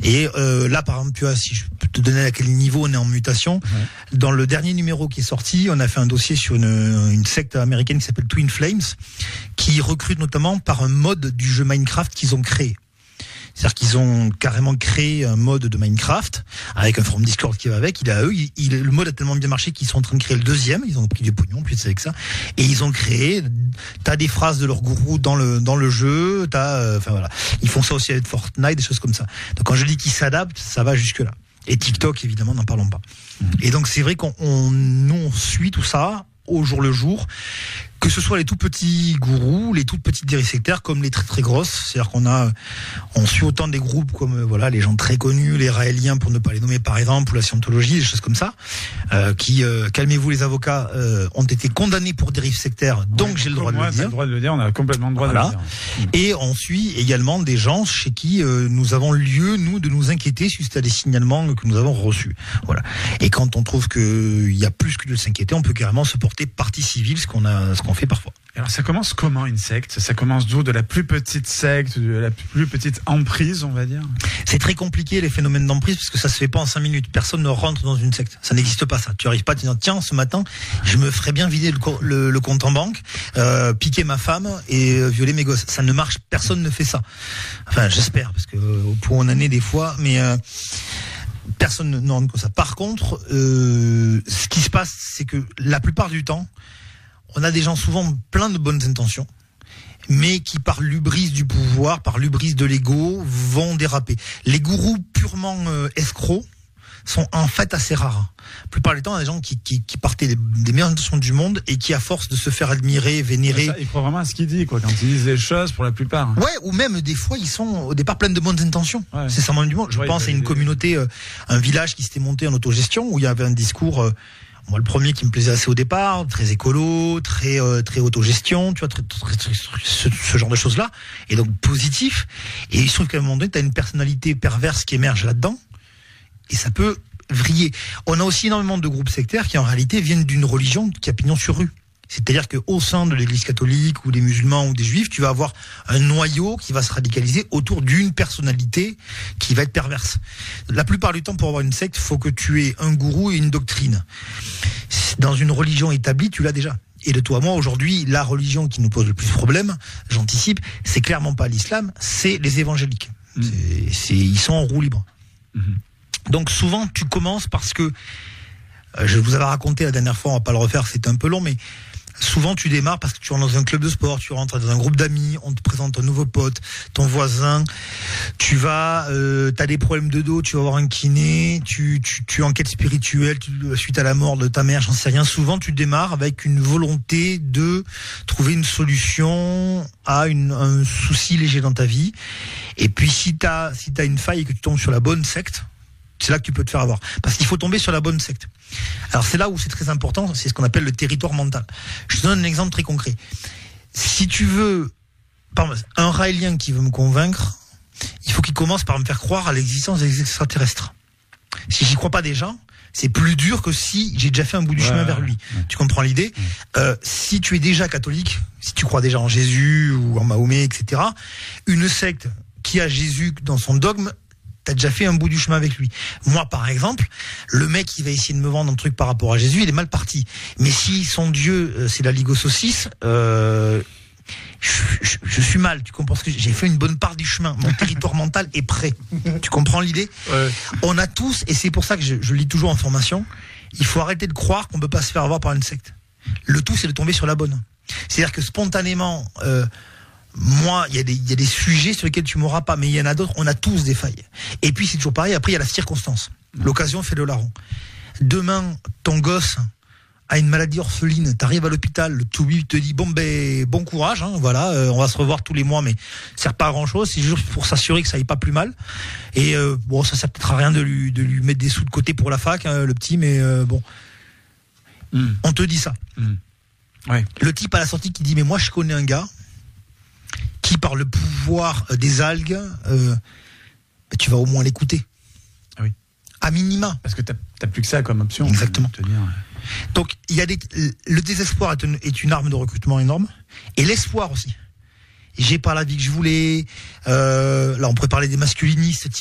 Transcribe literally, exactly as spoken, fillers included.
Et euh, là, par exemple, tu vois, si je peux te donner à quel niveau on est en mutation, ouais. Dans le dernier numéro qui est sorti, on a fait un dossier sur une, une secte américaine qui s'appelle Twin Flames, qui recrute notamment par un mode du jeu Minecraft qu'ils ont créé. C'est-à-dire qu'ils ont carrément créé un mode de Minecraft avec un forum Discord qui va avec. Il a eux, il, il, le mode a tellement bien marché qu'ils sont en train de créer le deuxième. Ils ont pris du pognon, puis c'est avec ça. Et ils ont créé. T'as des phrases de leur gourou dans le dans le jeu. T'as, enfin euh, voilà. Ils font ça aussi avec Fortnite, des choses comme ça. Donc quand je dis qu'ils s'adaptent, ça va jusque là. Et TikTok, évidemment, n'en parlons pas. Mmh. Et donc c'est vrai qu'on on, nous on suit tout ça au jour le jour. Que ce soit les tout petits gourous, les toutes petites dérives sectaires, comme les très très grosses. C'est-à-dire qu'on a, on suit autant des groupes comme voilà les gens très connus, les Raéliens pour ne pas les nommer par exemple, ou la Scientologie, des choses comme ça, euh, qui, euh, calmez-vous les avocats, euh, ont été condamnés pour dérives sectaires. Donc ouais, j'ai le droit de le dire. le droit de le dire. On a complètement le droit voilà. de le dire. Et on suit également des gens chez qui euh, nous avons lieu nous de nous inquiéter suite à des signalements que nous avons reçus. Voilà. Et quand on trouve que il y a plus que de s'inquiéter, on peut carrément se porter partie civile, ce qu'on a, ce qu'on fait parfois. Alors ça commence comment une secte ? Ça commence d'où ? De la plus petite secte, de la plus petite emprise, on va dire ? C'est très compliqué les phénomènes d'emprise parce que ça se fait pas en cinq minutes. Personne ne rentre dans une secte. Ça n'existe pas ça. Tu arrives pas à te dire tiens ce matin je me ferais bien vider le, le, le compte en banque, euh, piquer ma femme et euh, violer mes gosses. Ça ne marche. Personne ne fait ça. Enfin j'espère parce que euh, au point on en est des fois, mais euh, personne ne rentre comme ça. Par contre, euh, ce qui se passe, c'est que la plupart du temps on a des gens souvent pleins de bonnes intentions, mais qui par l'hubris du pouvoir, par l'hubris de l'ego, vont déraper. Les gourous purement euh, escrocs sont en fait assez rares. La plupart du temps, il y a des gens qui, qui, qui partaient des, des meilleures intentions du monde et qui, à force de se faire admirer, vénérer... Ça, ils croient vraiment à ce qu'il dit, quoi, quand ils disent des choses, pour la plupart. Ouais, ou même des fois, ils sont au départ pleins de bonnes intentions. Ouais. C'est ça même du monde. Je ouais, pense à une des... communauté, euh, un village qui s'était monté en autogestion, où il y avait un discours... Euh, Moi, le premier qui me plaisait assez au départ, très écolo, très euh, très autogestion, tu vois, très, très, très, ce, ce genre de choses-là, et donc positif. Et il se trouve qu'à un moment donné, tu as une personnalité perverse qui émerge là-dedans, et ça peut vriller. On a aussi énormément de groupes sectaires qui, en réalité, viennent d'une religion qui a pignon sur rue. C'est-à-dire qu'au sein de l'Église catholique ou des musulmans ou des juifs, tu vas avoir un noyau qui va se radicaliser autour d'une personnalité qui va être perverse. La plupart du temps, pour avoir une secte, il faut que tu aies un gourou et une doctrine. Dans une religion établie, tu l'as déjà. Et de toi à moi, aujourd'hui, la religion qui nous pose le plus de problèmes, j'anticipe, c'est clairement pas l'islam, c'est les évangéliques. Mmh. C'est, c'est, ils sont en roue libre. Mmh. Donc souvent, tu commences parce que, euh, je vous avais raconté la dernière fois, on va pas le refaire, c'était un peu long, mais souvent tu démarres parce que tu rentres dans un club de sport, tu rentres dans un groupe d'amis, on te présente un nouveau pote, ton voisin, tu vas, euh, t'as des problèmes de dos, tu vas voir un kiné, tu, tu, tu es en quête spirituelle, tu, suite à la mort de ta mère, j'en sais rien. Souvent tu démarres avec une volonté de trouver une solution à une, un souci léger dans ta vie. Et puis si t'as, si t'as une faille et que tu tombes sur la bonne secte, c'est là que tu peux te faire avoir. Parce qu'il faut tomber sur la bonne secte. Alors c'est là où c'est très important, c'est ce qu'on appelle le territoire mental. Je te donne un exemple très concret. Si tu veux, par exemple, un Raélien qui veut me convaincre, il faut qu'il commence par me faire croire à l'existence des extraterrestres. Si j'y crois pas déjà, c'est plus dur que si j'ai déjà fait un bout du ouais, chemin vers lui. Ouais. Tu comprends l'idée ? ouais. euh, Si tu es déjà catholique, si tu crois déjà en Jésus ou en Mahomet, et cetera, une secte qui a Jésus dans son dogme, t'as déjà fait un bout du chemin avec lui. Moi, par exemple, le mec qui va essayer de me vendre un truc par rapport à Jésus, il est mal parti. Mais si son Dieu, euh, c'est la Ligue aux saucisses, euh, je, je, je suis mal. Tu comprends ce que j'ai fait une bonne part du chemin. Mon territoire mental est prêt. Tu comprends l'idée ? ouais. On a tous, et c'est pour ça que je, je lis toujours en formation, il faut arrêter de croire qu'on peut pas se faire avoir par une secte. Le tout, c'est de tomber sur la bonne. C'est-à-dire que spontanément... Euh, moi, il y a des, il y a des sujets sur lesquels tu m'auras pas, mais il y en a d'autres, on a tous des failles. Et puis, c'est toujours pareil, après, il y a la circonstance. L'occasion fait le larron. Demain, ton gosse a une maladie orpheline, t'arrives à l'hôpital, le toubib te dit, bon, ben, bon courage, hein, voilà, euh, on va se revoir tous les mois, mais ça sert pas à grand chose, c'est juste pour s'assurer que ça aille pas plus mal. Et, euh, bon, ça sert peut-être à rien de lui, de lui mettre des sous de côté pour la fac, hein, le petit, mais, euh, bon. Mm. On te dit ça. Mm. Ouais. Le type à la sortie qui dit, mais moi, je connais un gars, qui par le pouvoir des algues, euh, bah, tu vas au moins l'écouter. Ah oui. À minima. Parce que t'as, t'as plus que ça comme option. Exactement. Te dire, ouais. Donc il y a des, le désespoir est une, est une arme de recrutement énorme, et l'espoir aussi. J'ai pas la vie que je voulais. Euh, là, on pourrait parler des masculinistes.